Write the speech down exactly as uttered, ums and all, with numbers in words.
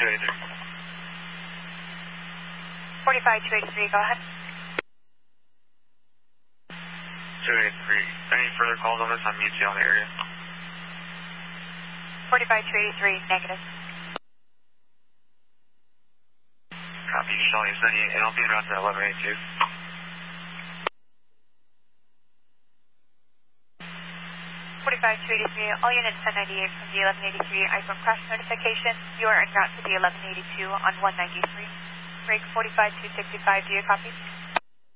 eighty-three. forty-five two eighty-three, go ahead. two eighty-three. Any further calls on this? I'm U T on the area. forty-five two eighty-three, negative. Copy, Charlie Sunny, and I'll be around to eleven eighty-two. forty-five two eighty-three, all units ten ninety-eight from the eleven eighty-three iPhone crash notification. You are en route to the eleven eighty-two on one ninety-three. Break forty-five two sixty-five, do you copy?